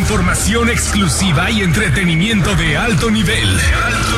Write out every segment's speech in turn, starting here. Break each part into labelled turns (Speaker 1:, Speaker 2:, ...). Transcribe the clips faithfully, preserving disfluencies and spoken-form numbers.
Speaker 1: Información exclusiva y entretenimiento de alto nivel. Alto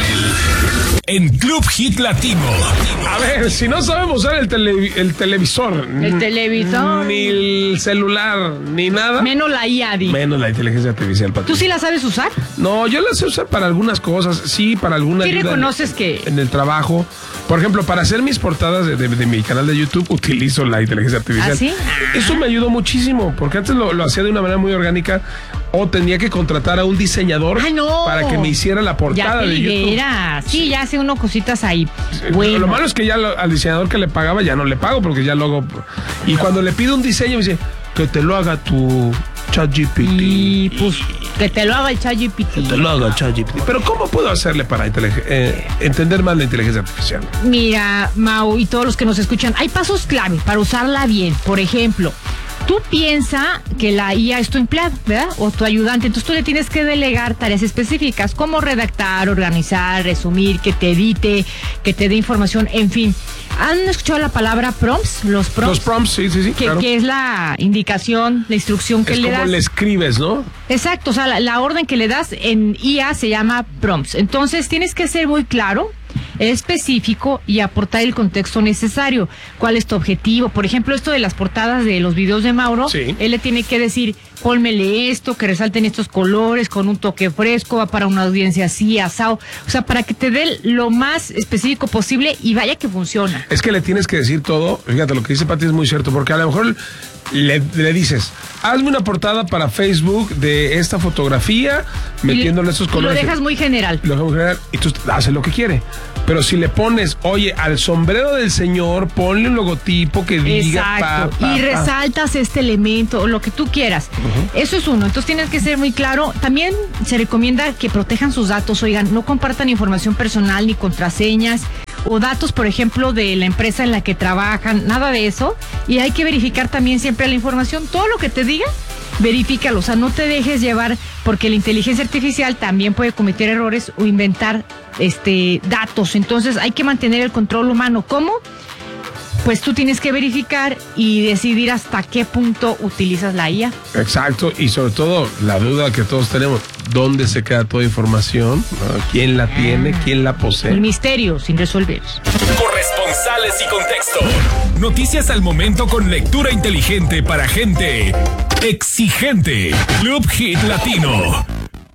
Speaker 1: nivel. En Club Hit Latino.
Speaker 2: A ver, si no sabemos usar el, tele, el televisor.
Speaker 3: El televisor.
Speaker 2: Ni el celular, ni nada.
Speaker 3: Menos la I A D.
Speaker 2: Menos la inteligencia artificial. Patricia.
Speaker 3: ¿Tú sí la sabes usar?
Speaker 2: No, yo la sé usar para algunas cosas. Sí, para alguna
Speaker 3: ¿Qué
Speaker 2: ayuda
Speaker 3: reconoces
Speaker 2: en,
Speaker 3: que?
Speaker 2: En el trabajo. Por ejemplo, para hacer mis portadas de, de, de mi canal de YouTube, utilizo la inteligencia artificial.
Speaker 3: ¿Ah, sí?
Speaker 2: Eso me ayudó muchísimo, porque antes lo, lo hacía de una manera muy orgánica o tenía que contratar a un diseñador
Speaker 3: Ay, no.
Speaker 2: para que me hiciera la portada
Speaker 3: ya
Speaker 2: de YouTube.
Speaker 3: Sí, ya hace uno cositas ahí.
Speaker 2: Bueno. Lo malo es que ya lo, al diseñador que le pagaba ya no le pago porque ya luego... Y cuando le pido un diseño me dice que te lo haga tu ChatGPT.
Speaker 3: Y pues que te lo haga el ChatGPT.
Speaker 2: Que te lo haga el ChatGPT. Pero ¿cómo puedo hacerle para eh, entender más la inteligencia artificial?
Speaker 3: Mira, Mau y todos los que nos escuchan, hay pasos clave para usarla bien. Por ejemplo, tú piensas que la I A es tu empleado, ¿verdad? O tu ayudante. Entonces tú le tienes que delegar tareas específicas como redactar, organizar, resumir, que te edite, que te dé información, en fin. ¿Han escuchado la palabra prompts? Los prompts.
Speaker 2: Los prompts, sí, sí, sí.
Speaker 3: Que,
Speaker 2: claro.
Speaker 3: que es la indicación, la instrucción que
Speaker 2: es
Speaker 3: le das.
Speaker 2: Es como le escribes, ¿no?
Speaker 3: Exacto, o sea, la, la orden que le das en I A se llama prompts. Entonces tienes que ser muy claro, específico y aportar el contexto necesario. ¿Cuál es tu objetivo? Por ejemplo, esto de las portadas de los videos de Mauro,
Speaker 2: sí.
Speaker 3: Él le tiene que decir, pónmele esto, que resalten estos colores, con un toque fresco, va para una audiencia así, asado. O sea, para que te dé lo más específico posible y vaya que funciona.
Speaker 2: Es que le tienes que decir todo. Fíjate, lo que dice Pati es muy cierto, porque a lo mejor le, le dices, hazme una portada para Facebook de esta fotografía, metiéndole estos colores.
Speaker 3: Y lo dejas muy general.
Speaker 2: Lo dejas muy general y tú haces lo que quiere. Pero si le pones, oye, al sombrero del señor, ponle un logotipo que diga...
Speaker 3: Exacto,
Speaker 2: pa, pa,
Speaker 3: y
Speaker 2: pa.
Speaker 3: resaltas este elemento o lo que tú quieras. Uh-huh. Eso es uno, entonces tienes que ser muy claro. También se recomienda que protejan sus datos, oigan, no compartan información personal ni contraseñas o datos, por ejemplo, de la empresa en la que trabajan, nada de eso. Y hay que verificar también siempre la información, todo lo que te diga, verifícalo, o sea, no te dejes llevar, porque la inteligencia artificial también puede cometer errores o inventar este datos, entonces hay que mantener el control humano. ¿Cómo? Pues tú tienes que verificar y decidir hasta qué punto utilizas la I A.
Speaker 2: Exacto, y sobre todo la duda que todos tenemos, ¿dónde se queda toda información? ¿No? ¿Quién la tiene? Ah. ¿Quién la posee?
Speaker 3: El misterio sin resolver.
Speaker 1: Corresponsales y contexto. Noticias al momento con lectura inteligente para gente exigente. Club Hit Latino.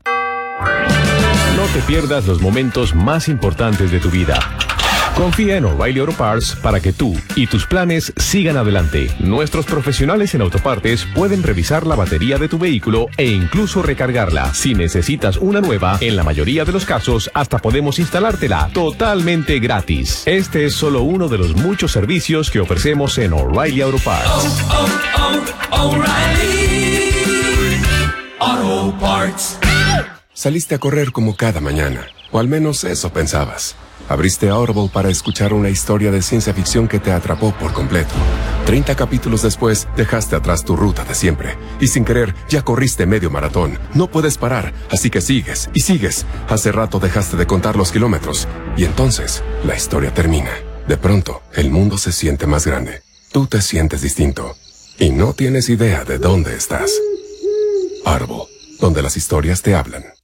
Speaker 4: No te pierdas los momentos más importantes de tu vida. Confía en O'Reilly Auto Parts para que tú y tus planes sigan adelante. Nuestros profesionales en autopartes pueden revisar la batería de tu vehículo e incluso recargarla. Si necesitas una nueva, en la mayoría de los casos, hasta podemos instalártela totalmente gratis. Este es solo uno de los muchos servicios que ofrecemos en O'Reilly Auto Parts.
Speaker 5: Oh, oh, oh, O'Reilly Auto Parts.
Speaker 6: Saliste a correr como cada mañana, o al menos eso pensabas. Abriste Audible para escuchar una historia de ciencia ficción que te atrapó por completo. Treinta capítulos después, dejaste atrás tu ruta de siempre. Y sin querer, ya corriste medio maratón. No puedes parar, así que sigues y sigues. Hace rato dejaste de contar los kilómetros. Y entonces, la historia termina. De pronto, el mundo se siente más grande. Tú te sientes distinto. Y no tienes idea de dónde estás. Audible, donde las historias te hablan.